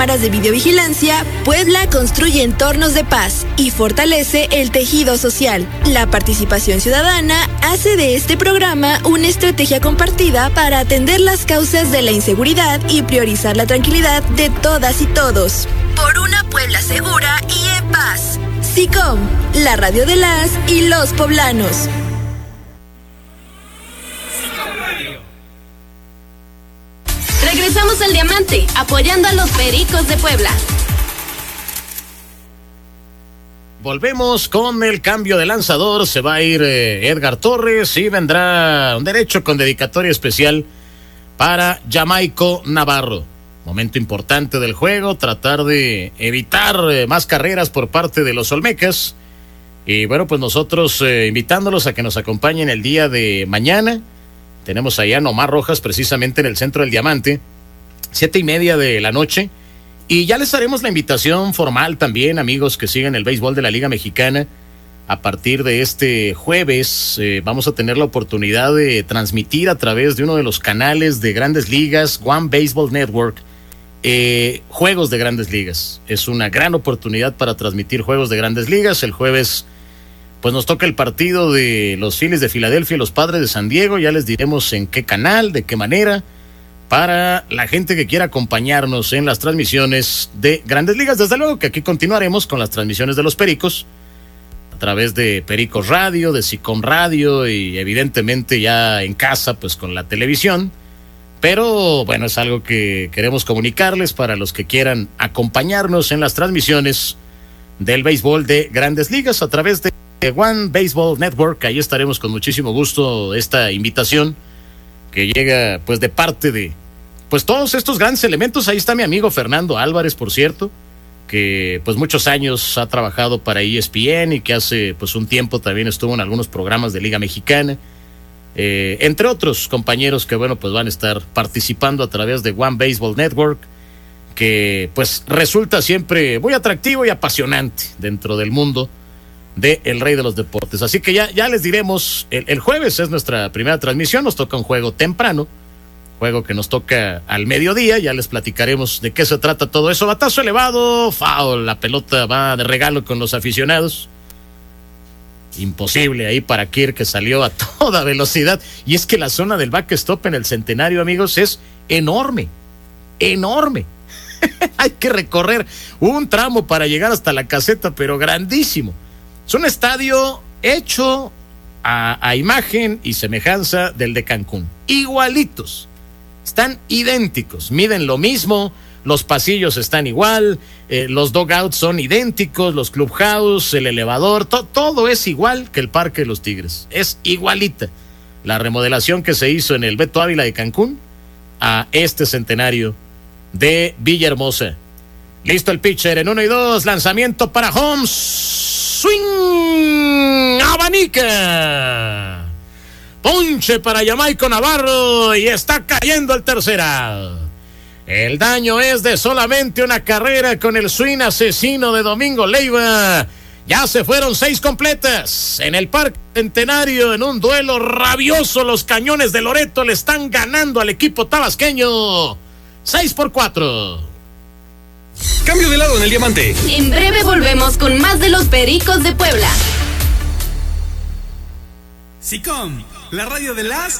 cámaras de videovigilancia, Puebla construye entornos de paz y fortalece el tejido social. La participación ciudadana hace de este programa una estrategia compartida para atender las causas de la inseguridad y priorizar la tranquilidad de todas y todos. Por una Puebla segura y en paz. SICOM, la radio de las y los poblanos. Regresamos al Diamante, apoyando a los Pericos de Puebla. Volvemos con el cambio de lanzador. Se va a ir Edgar Torres y vendrá un derecho con dedicatoria especial para Jamaico Navarro. Momento importante del juego, tratar de evitar más carreras por parte de los Olmecas. Y bueno, pues nosotros invitándolos a que nos acompañen el día de mañana. Tenemos allá a Nomar Rojas, precisamente en el centro del Diamante, 7:30 de la noche. Y ya les haremos la invitación formal también, amigos que siguen el béisbol de la Liga Mexicana. A partir de este jueves vamos a tener la oportunidad de transmitir a través de uno de los canales de Grandes Ligas, One Baseball Network, juegos de Grandes Ligas. Es una gran oportunidad para transmitir juegos de Grandes Ligas. El jueves pues nos toca el partido de los Phillies de Filadelfia y los Padres de San Diego. Ya les diremos en qué canal, de qué manera, para la gente que quiera acompañarnos en las transmisiones de Grandes Ligas. Desde luego que aquí continuaremos con las transmisiones de los Pericos a través de Pericos Radio, de SICOM Radio y evidentemente ya en casa pues con la televisión. Pero bueno, es algo que queremos comunicarles para los que quieran acompañarnos en las transmisiones del béisbol de Grandes Ligas a través de One Baseball Network. Ahí estaremos con muchísimo gusto. Esta invitación que llega pues de parte de pues todos estos grandes elementos. Ahí está mi amigo Fernando Álvarez, por cierto, que pues muchos años ha trabajado para ESPN y que hace pues un tiempo también estuvo en algunos programas de Liga Mexicana, entre otros compañeros que bueno pues van a estar participando a través de One Baseball Network, que pues resulta siempre muy atractivo y apasionante dentro del mundo de El Rey de los Deportes. Así que ya les diremos, el jueves es nuestra primera transmisión, nos toca un juego temprano, juego que nos toca al mediodía, ya les platicaremos de qué se trata todo eso. Batazo elevado, foul, la pelota va de regalo con los aficionados. Imposible ahí para Kirk, que salió a toda velocidad, y es que la zona del backstop en el Centenario, amigos, es enorme, enorme. Hay que recorrer un tramo para llegar hasta la caseta, pero grandísimo. Es un estadio hecho a imagen y semejanza del de Cancún. Igualitos. Están idénticos. Miden lo mismo. Los pasillos están igual. Los dugouts son idénticos. Los clubhouse, el elevador. Todo es igual que el Parque de los Tigres. Es igualita la remodelación que se hizo en el Beto Ávila de Cancún a este Centenario de Villahermosa. Listo el pitcher en 1 y 2. Lanzamiento para Holmes. Swing, abanica, ponche para Jamaico Navarro y está cayendo el tercera. El daño es de solamente una carrera con el swing asesino de Domingo Leiva. Ya se fueron 6 completas en el Parque Centenario en un duelo rabioso. Los Cañones de Loreto le están ganando al equipo tabasqueño 6-4. Cambio de lado en el Diamante. En breve volvemos con más de los Pericos de Puebla. SICOM, la radio de las